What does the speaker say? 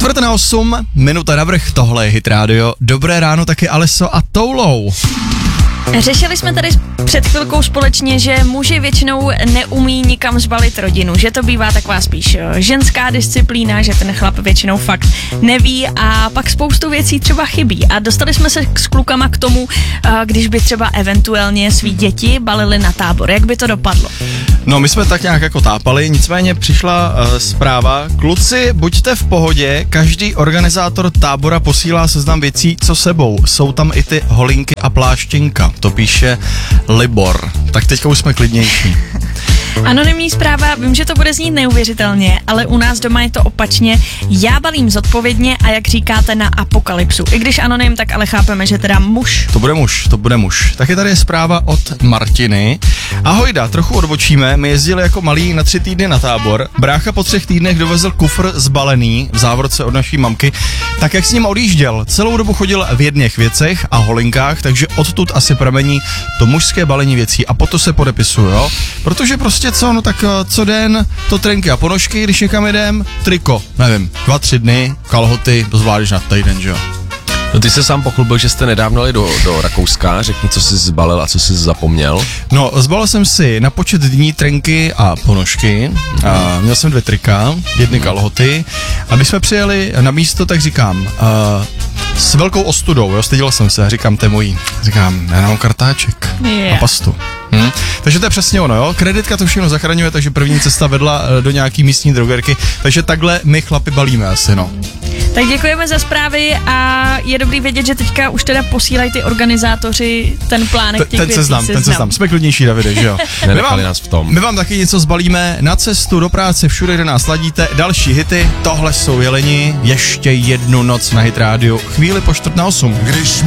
7:45, minuta navrch, tohle je Hit Radio. Dobré ráno taky Aleso a Toulou. Řešili jsme tady před chvilkou společně, že muži většinou neumí nikam zbalit rodinu, že to bývá taková spíš ženská disciplína, že ten chlap většinou fakt neví a pak spoustu věcí třeba chybí. A dostali jsme se s klukama k tomu, když by třeba eventuálně svý děti balili na tábor. Jak by to dopadlo? No, my jsme tak nějak jako tápali, nicméně přišla zpráva. Kluci, buďte v pohodě, každý organizátor tábora posílá seznam věcí, co sebou. Jsou tam i ty holinky a pláštěnka. To píše Libor. Tak teďka už jsme klidnější. Anonymní zpráva, vím, že to bude znít neuvěřitelně, ale u nás doma je to opačně. Já balím zodpovědně a jak říkáte na apokalypsu. I když anonym, tak ale chápeme, že teda muž. To bude muž. Tak je tady zpráva od Martiny. Ahojda, trochu odbočíme, my jezdili jako malí na 3 týdny na tábor. Brácha po 3 týdnech dovezl kufr zbalený, v závorce od naší mamky. Tak jak s ním odjížděl, celou dobu chodil v jedných věcech a holinkách, takže odtud asi pramení to mužské balení věcí a potom se podepisuju, jo? Protože prostě co den, to trenky a ponožky, když někam jedem, triko, nevím, 2-3 dny, kalhoty, to zvládneš na týden, že jo? No ty se sám pochlubil, že jste nedávno jeli do Rakouska, řekni, co jsi zbalil a co jsi zapomněl. No, zbalil jsem si na počet dní trenky a ponožky, a měl jsem 2 trika, 1 kalhoty a když jsme přijeli na místo, tak říkám, s velkou ostudou, jo, styděl jsem se, říkám, to je mojí, říkám, já mám kartáček a pastu. Takže to je přesně ono, jo, kreditka to všechno zachraňuje, takže první cesta vedla do nějaký místní drogerky, takže takhle my chlapi balíme asi, no. Tak děkujeme za zprávy a je dobrý vědět, že teďka už teda posílají ty organizátoři ten plánek těch věcí. Ten seznam. Jsme klidnější, Davide, že jo? Nenechali nás v tom. My vám taky něco zbalíme na cestu do práce, všude, kde nás ladíte. Další hity, tohle jsou Jeleni, ještě jednu noc na Hit Radio, chvíli po 7:45.